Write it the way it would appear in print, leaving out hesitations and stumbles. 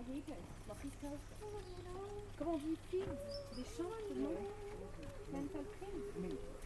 Comment on dit figs? Des champs, non? Mental things.